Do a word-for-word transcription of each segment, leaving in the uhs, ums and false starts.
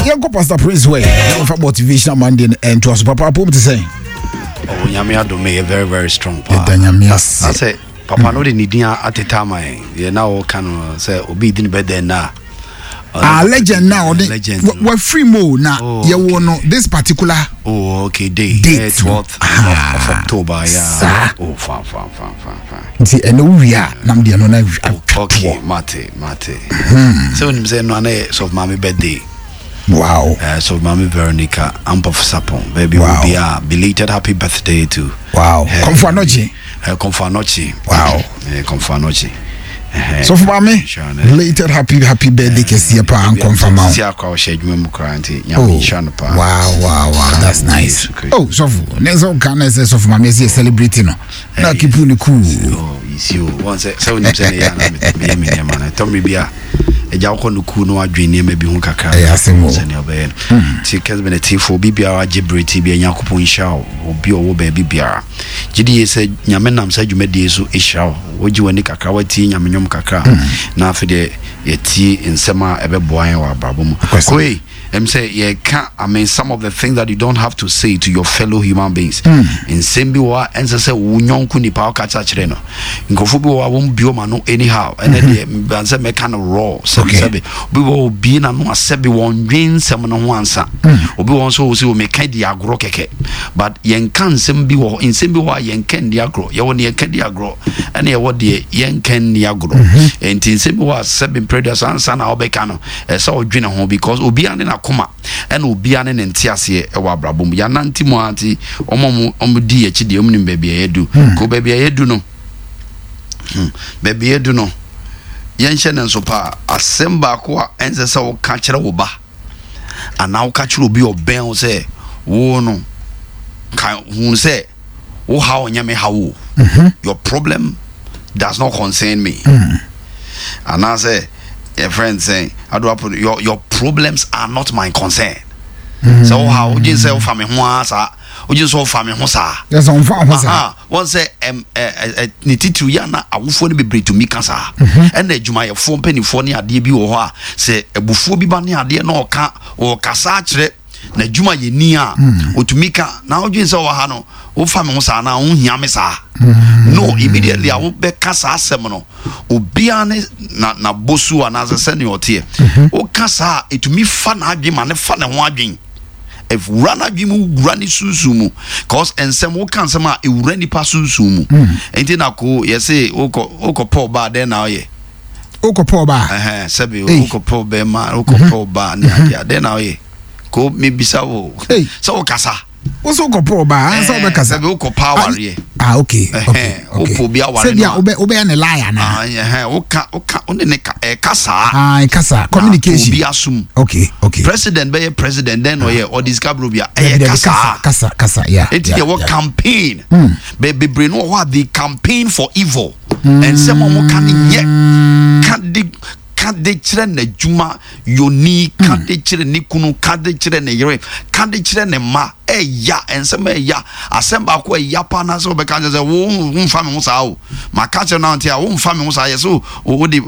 young Pastor Prince way for motivational Monday and to us Papa Pop to say oh nyame do me a very very strong power I say Papa no dey need at the time you now can say obi din be there na ah legend now we free mo now you know this particular oh okay day date twelfth of October yeah oh fine fine fine fine fine see and we are nam dey no na okay mate mate so when say no na so of mommy birthday. Wow. Uh, so Mami Veronica, I'm Professor Sapon. Baby, wow. Will be a belated happy birthday to. Wow. Uh, Confanochi. Uh, Confanochi. Wow. Uh, Confanochi. Uh, so for Mami, belated happy happy birthday to see pa and confirm. See a crowd shade you mukranti. Wow, wow, wow. That's nice. Oh, so for next one can I say so for Mami is celebrating no. Now keep you cool. Oh, is you. Once so when you say yeah, me me me man. Tell me be a eja ko no ku no adwene me bi hu kakra ya semo se ne obe ti kes benefit obi biara gibrity bi anyakopon hia obi owo ba bi biara gidi se nyame nam sa dwumade so ehia ogi wani kakra wati nyame nyom kakra na afede yeti nsema ebe boan wa babom koi em say ye can I mean some of the things that you don't have to say to your fellow human beings in sembi wa ense say wunyonku ni pa ka cha kire no nkofo bi wa won bioma no anyhow and then the say me kind of raw sabi bi wo bi na no asebi won dwen sem no ho ansa obi won so so me kan di agro keke but yen kan sem bi wo in sem bi wa yen kan di agro ye won ye kan di agro and ye wo de yen kan di agro and in sem bi wa seven predators ansa na obeka no e say odwene ho because obi an na koma and obi an ne ntiase e wa brabom ya nanti mo anti omom omdi e chide omnim baabi e edu ko baabi e edu no baabi e edu no yen hye nso pa asemba ko a ense se wo ka kire wo ba ana wo ka kire obi oben wo se wo no ka hu se wo ha onyame ha wo your problem does not concern me and I say a friend saying how do I put it? your your problems are not my concern so how you say for me ho asa o just so for me ho sa yes on fa ho sa one say em ni titu ya na awofo ne bebre to mi kasa and na adwuma ye fo mpanifo ne ade bi wo ho a say ebufuo bi ba ne ade na oka o kasa kire na adwuma ye ni a otumika na o just so wa ha no o fa me ho sa na o hia me sa no immediately I will be kasa asem no obia ne na na bosu ana se ne otie o kasa etumi fa na adwema ne fa ne ho adwen if run adwemu run susumu cause ensem wo kan sem a ewura nipa susumu enti na ko ye say oko oko po ba den na ye oko po ba eh eh sabi oko po be ma oko po ba ne adia den na ye ko me bisa wo so wo kasa what's oko po ba answer be kasa sabi oko power ye ah okay okay oko bia ware sabi obe obe na liar na ah eh oka oka one ne kasa ah kasa communication obi asum okay okay president be president then or ye or discover bia eh kasa kasa kasa yeah it ye what campaign be be brain what the campaign for evil and some mo kan ye kan di kan de kire na juma yoni kan de kire ni kunu kan de kire ne yere kan de kire ne ma e ya ensem e ya asemba ko e ya pa na so be kan say wo mfa me ho sa o ma ka che na ntia wo mfa me ho sa ye so o di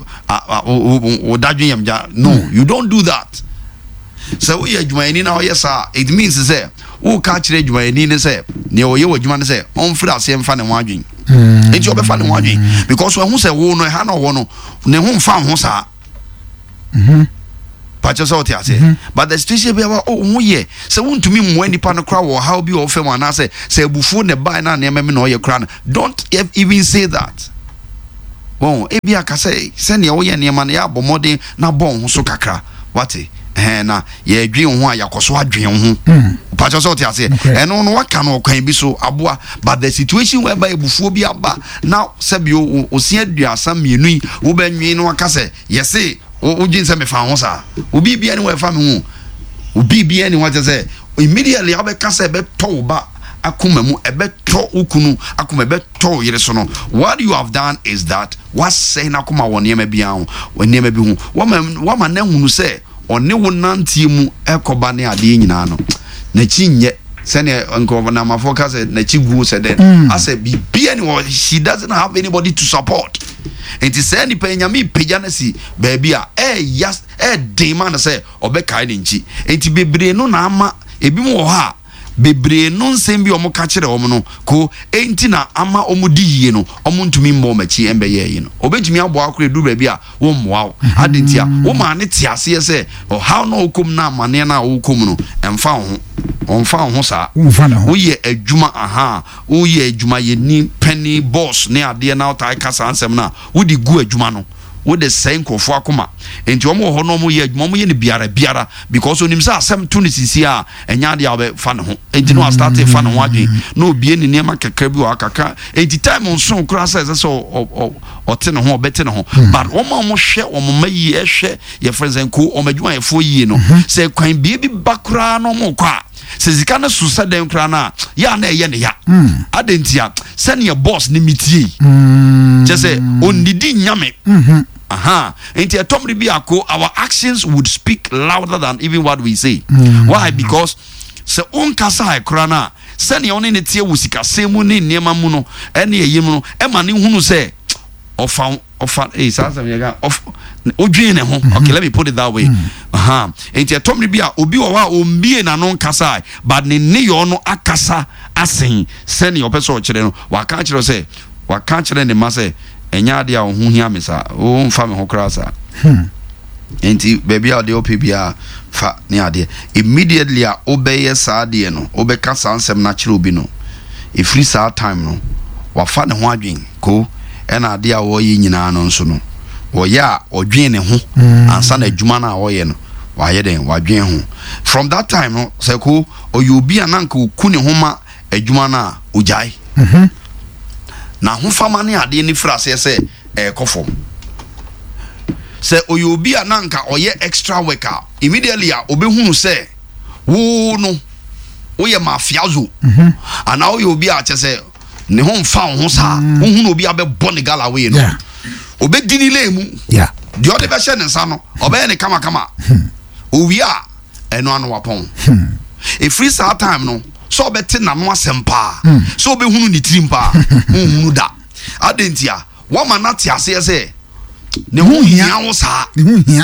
o dadwen yam ja no you don't do that so we adwuma ni na o yes it means say wo ka kire adwuma ni ne say ne o ye adwuma ne say on fira se mfa ne ho adwen enti o be fa ne ho adwen because wo hu say wo no ha na wo no ne ho mfa ho sa mhm but just out here say but the situation be about oh ye say won to me mo nipa no kra wo how be o fam ana say say bufu ne buy na na me no ye kra don't even say that bon e bia ka say say ne wo ye ne ma na ya bomode na bon ho so kakra what eh na ye adwen ho a yakoso adwen ho but just out here say and no no waka no kwan bi so aboa but the situation where by bufu bi aba now say bi o si aduasa mienu wo ba nwi no aka say yes o jin se me fa ho sa obi bia ni we fa me hu obi bia ni what say immediately abe ka say be to ba akoma mu ebe to ukunu akoma be to yire so no what you have done is that what say na akoma won yema bia ho won yema bi hu wo ma wo ma na hunu say one wo nantie mu ekoba ne ade nyina no na chi nye Senior Uncle Nama focus at Nachigu said then. I said, be anyone, she doesn't have anybody to support. And to say any penyami pejanesi, baby, eh, yes, eh, demand say, or be kind in chi. And to be breno nama, a bimo ha. Bebre non sembi omo kachere omo no ko enti na ama omo di yie no omo ntumi mbo machi embe ye yi no obetumi abo akure du ba bia wo mmoa adentia wo ma ne tiase se o how no okum na amane na okum no emfa ho onfa ho sa wo ye adwuma aha wo ye adwuma ye ni penny boss ne ade na otai kasa ansem na wo di gu adwuma no wo de sen kofo akoma enti omo ho no mo ye adwuma mo ye ne biara biara because onim sa asem to ne sisi a enya de abe fa ne ho enti no start fa ne ho adwen no obie ne nema kakra bi wa kakra enti time on so kra sa se so o te ne ho obete ne ho but omo mo hwe omo mayi e hwe ye friends ko omo adwuma ye fo yi no se kwan bi bi bakra no mo kwa se zika na susa den kra na ya na ye ne ya adentia se ne boss ne mitie just say ondidi nyame aha enti atomri bi ako our actions would speak louder than even what we say. Why? Because se on kasa ekra na se ne oni ne tie wusika semu ne niema mu no ene yeyim no e ma ne hunu se ofa ofa eh sasa me ga of odwen ne ho. Okay, let me put it that way. Aha enti atomri bi a obi wo wa ombie na no kasa but ne ne yo no akasa asen se ne opeso kire no wa ka kire se wa ka kire ne ma se enya de a ho hia me sa o mfa me ho krasa hmm enti baby a de opbia fa ne ade immediately a obeye sa de no obeka sansem na kire obi no e free sa time no wa fa ne ho adwen ko ena ade a wo yi nyina no nso no wo ya odwen ne ho ansa na adwuma na wo ye no wa ye den wa dwen ho from that time no se ko oyobi ananka oku ne ho ma adwuma na ojai mhm na ho fama ne ade ni frase se eh kofom se oyobi ananka oye extra worker immediately a obehunu se wo no oye mafiazo mhm ana oyobi a chese ne ho mfa ho sa ohunu obi abe bone gala we no obedini lemu yeah the other version nsa no obe ne kama kama owi a eno anu wapon e free sa time no so beti na no asempa so be hunu ni trimpa hunu da adentia wo ma na tiase se ne hu hia wo sa ne hu hia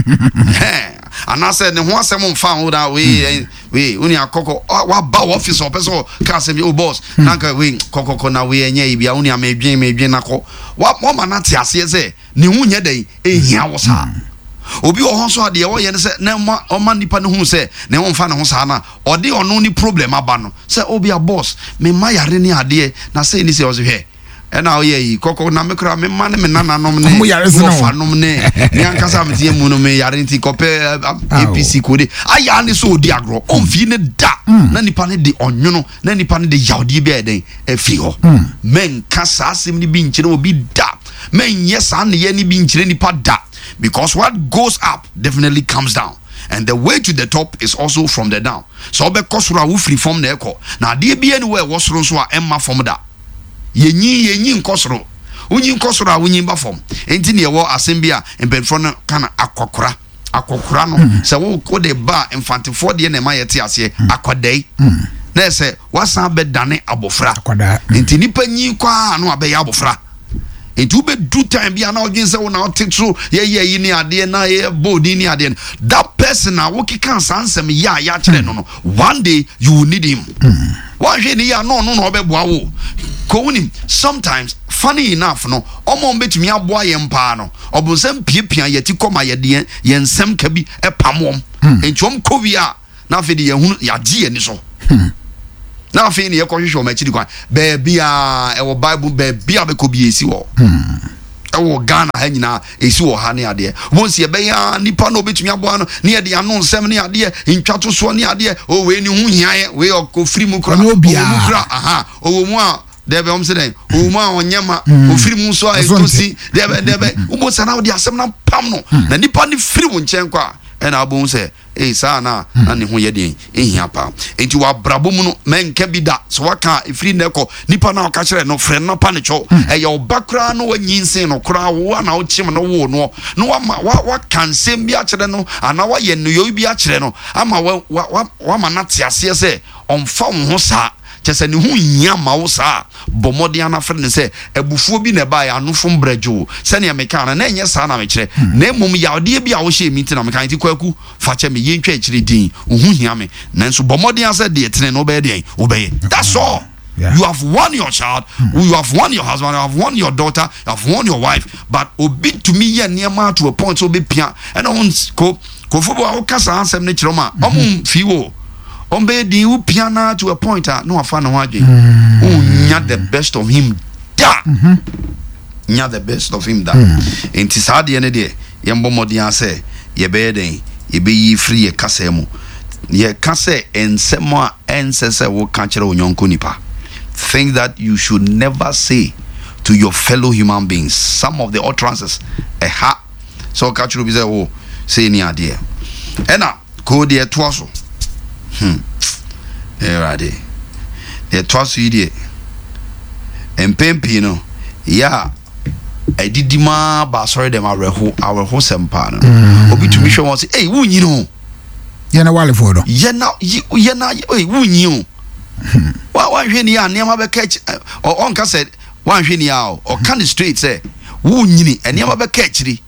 eh ana se ne hu asem mfa ho da we we uni akoko wa ba office opeso ka se bi o boss nanka we kokoko na we enya ibia uni amedwen medwen nako wo ma na tiase se ne hu nya dai e hia wo sa obi o honso ade wo ye ne se na o ma nipa ne hu se ne ho mfa ne ho sa na ode ono ni problem aba no se obi a boss me ma yare ni ade na se ni se o se hwe e na o ye yi kokko na me kra me ma ne me nana nom ne mo fa nom ne ni ankasa me tie mu no me yare nti kope A P C kode aya ne so odi agro on fi ne da na nipa ne de onwono na nipa ne de yawde bi e den e fi ho men kasa asim ni bi nkire obi da men yesa ne ye ni bi nkire nipa da. Because what goes up definitely comes down, and the way to the top is also from the down. So be kosura wu free from the echo. Now dey be anywhere wasoro so a emma from da. Yenyi yenyi nkosoro. Unyi nkosoro a unyi ba from. Enti ne wo asem a empenfo no kana akokora. Akokora no se wo ko de ba emfantifo de na ma yete ase akodai. Na se wasan be dane abofra. Enti nipa nyi kwa no abe ya abofra. It will be do time be an audience on our true yeah yeah you need a na yeah body ni ade that person na woki kan sansem ya ya kire no no one day you will need him one day ya no no no obeboa wo ko woni sometimes funny enough no omo betumi aboa ye mpa no obonsam piepia yeti koma ye de ye nsem ka bi e pamom entwom kovia na fe de ye hunu ya die ni so na fe ni ye ko hwehwe o ma chiri kwan baby a e wo bible baby a be ko bi esi wo e wo Ghana ha nyina esi wo ha ne ade wonsi e be ya nipa no betumi aboa no ne ye de ano nsem ne ade ntwato so ne ade o we ni hu hia we o ko free mu kra mu kra aha o wo mu a there be om say den o ma onyema o firi mu so a etosi there be there be ubo sana wo di asem na pam no na nipa ni firi wo nchen kwa e na abon say eh sa na na ne ho ye den ehia pa enti wa brabo mu no menka bi da so waka firi na ko nipa na ka kire no fre no pa ne cho e ye obakra no wanyinsin no kra wo na wo chim no wo no no wa wa kansem bi a kire no ana wa ye no yo bi a kire no ama wa wa ma na tiase se onfa wo ho sa chese ne hu nya ma wo sa bomodi ana fre ne se ebufuo bi na ba ya anofo mbrejo se ne meka na na enye sa na me kire na mum ya ode bi a wo hye mi ntina meka nti kwaku fa che me yentwa kire din ohu hia me nanso bomodi asa de etene no be de obeye. That's all. Yeah. You have won your child, mm. you have won your husband, you have won your daughter, you have won your wife, but obi to me ya near to a point so be pia and on ko ko football o kasa ansem ne kire ma omum fiwo ombe di u piana to a point ah no afa no adwen o nya the best of him da nya the best of him da enti saade ne de ye mbomodi ase ye be den ye be yi free ye kasa mu ye kasa ensemo a ensese wo ka kire onyonko nipa. Things that you should never say to your fellow human beings. Some of the utterances a ha so catch you be say oh say ni ade e na ko de toaso hmm e rade e toaso ide empempi no ya edidima ba sorry dem aweho aweho sempa no obi to me show won say hey wunyi no ye na wale for do ye na ye na hey wunyi o wa wa hwe ni ya niam be catch o onka said wa hwe ni ya o kan straight say wunyi ni niam be catch ri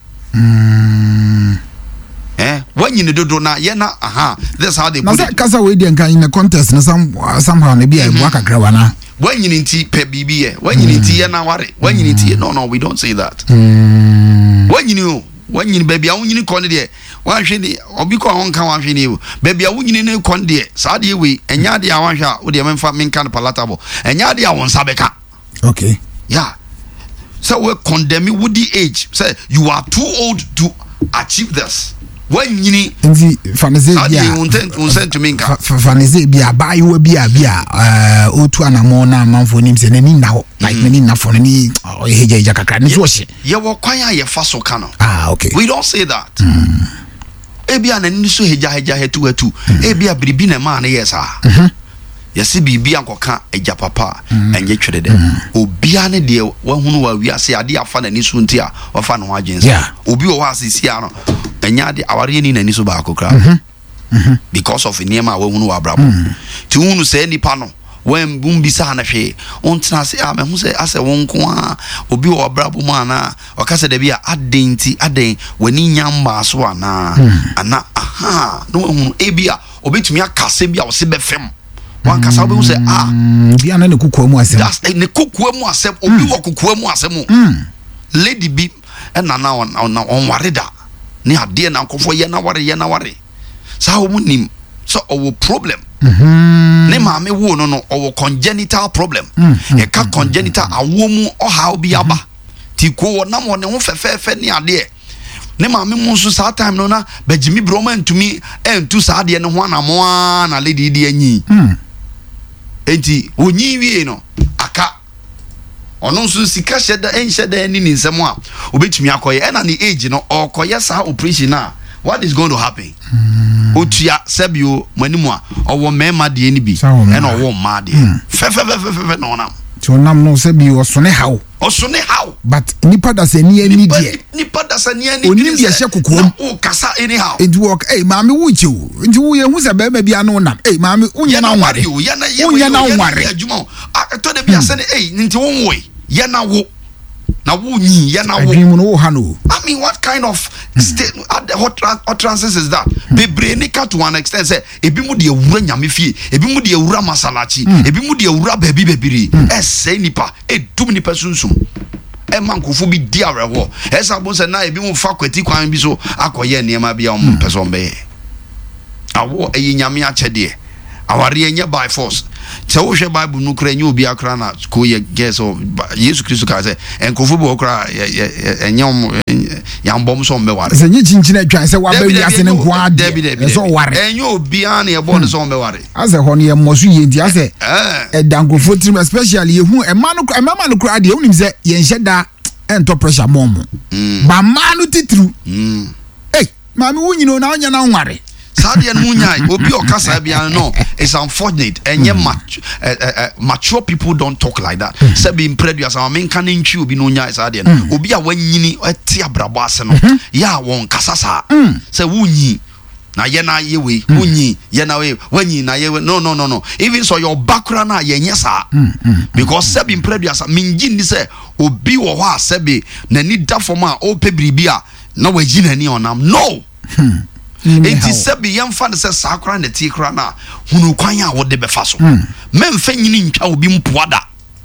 mm eh wanyini dodo na ye na aha that's how they put it. Kasa we dey in the contest na some somehow na bia ebu akakra wana wanyini nti pe bibi ye wanyini nti ye na ware wanyini nti no no we don't say that mm wanyini o wanyini baby a wanyini kon de wan hwe ni obi ko hon kan wan hwe ni baby a wanyini ne kon de sa de we enya de a wan hwe a wo de memfa menka palatable enya de a won sabeka. Okay, yeah, so we condemn you with the age say you are too old to achieve this. When you nti faneze bia you send to me nka faneze bia ba yo bia bia eh otu anamo na manfo nim se nani na ho like nani na fo nani heja heja kakra ni so hye ye wo kwan ya ye fa so ka no. Ah, okay, we don't say that. mm. Ebia na ni so heja heja hetu hetu ebia bribi na ma na yes ah yesi bibia nkoka eja papa enye twede de obia ne de wahunu wa wiase ade afa na ni so nti a wafa no agensa obi o wa asisi a no enya de aware ni na ni so ba akokra because of niema wahunu wa brabo ti hunu se nipa no when bumbisa na hwe ontena se a me hu se ase wonko a obi o brabo mu ana o ka se de bia adenti aden wani nyamba so ana ana aha no hunu ebia obetumi akase bia o se be fem wan kasa obi say ah bia na ne kokua mu asem that's ne kokua mu asem obi wo kokua mu asem lady bi na na on wareda ni ade na nkofo ye na ware ye na ware sa wo nim so owo problem ne maame wo no no owo congenital problem e ka congenital awo mu o ha obi aba ti ko wo na mo ne ho fefefe ni ade ne maame mu so sa time no na bajimi broma ntumi entu sa ade ne ho anamo na lady di anyi enti onyi wie no aka ono nso sika sheda en sheda ni ni nsemo a obetumi akoye e na ni age no okoye sa operation na what is going to happen otua sebio manimu a owo mema de ni bi e na owo ma de fe fe fe fe no na to nam no sebio osone hawo osone hawo but nipa da se ni ani de nipa da se ni ani oni bi ehye kokom o kasa anyhow enti work eh maame wo chiwo enti wo ye hu se be bia no nam eh maame unye na nware unye na nware adwuma to de bia se ne eh nti wo nwe ye na wo na wo nyi ye na wo adwuma no wo ha no. I mean, what kind of state what utterances is that? Bebre ni ka to an extent say ebi mu de ewura nyame fie ebi mu de ewura masalachi ebi mu de ewura baby bebiri e say nipa e dum nipa sunsum e mankofo bi di arewo e sa bo say na ebi mu fa kwati kwan bi so akoye niema bia om person be awo e nyame a chede aware enye by force So we Bible no kra nyu obi akra na ko ye guess o Jesus Christ ka say enkofo bo kra enyom yambom so mbeware se nyi chinchina adwan se wa ba wi ase ne nko ade so ware enyo obi an ye bo ne so mbeware ase ho ne ye moso ye ndi ase eh dankofo trim especially ye hu e ma no e ma no kra ade ye unim se ye nhye da ento pressure mom ba ma no titru eh ma mi wunyino na onya na nware Sadian Munyai, Obi or Casabian, no, it's unfortunate. And yet, mature people don't talk like that. Sebi impreduous, our main canning chew be no nya Sadian. Obi a when yini a tia brabasano. Ya won Casasa. Say wunyi. Na yena yewe, wunyi, yena we, when ye na yewe, no, no, no, no. Even so, your background, yenyasa. Because Sebi impreduous, minjin say, Obi or wa Sebi, Nani Dafoma, O Pebribia, no way jin any on them. No. Enti sebi yamfa ne se sakra na ti kra na hunu kwan a wo de befa so memfa nyini ntwa obi mpoada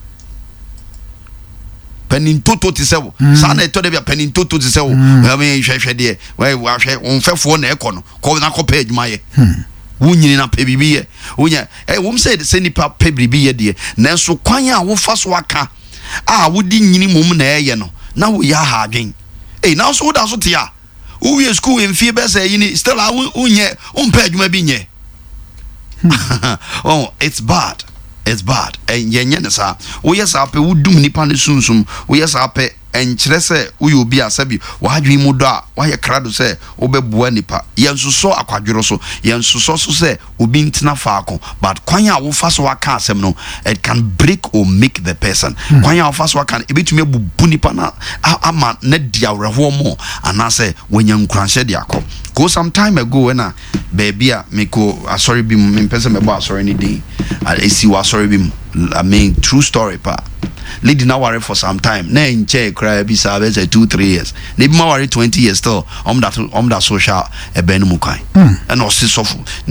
penintoto ti sewo sa na eto de bia penintoto ti sewo me hwehwe de we wa hwe onfefo na ekono ko na ko page maye wunyini na pebibiye wonya eh wom say se nipa pebibiye de na so kwan a wo fa so aka a wo di nyini mom na eye no na wo ya ha adwen eh na so wo da so te a we school in fear say you still unye umpe adwuma bi nye oh it's bad it's bad and yenye ne sa wo yesa pe wudum nipa ne sunsum wo yesa pe enkyere se wo yo bi asabi wo hadwi mu do a wo ye krado se wo bebua nipa yensuso akwadworo so yensuso so se obi ntina faako but kwan a wo fa so aka asem no it can break or make the person kwan a wo fa so aka e betumi abubu nipa na ama na dia wreho mo anase wonya nkranhye dia ko go some time ago when a baby a meko asori bi me pese me bo asori ni din esi wa asori bi I mean true story pa lady na worry for some time na enche cry bi sabe say two three years ne bi ma worry twenty years still om that om that social e ben mu kan and o si sofu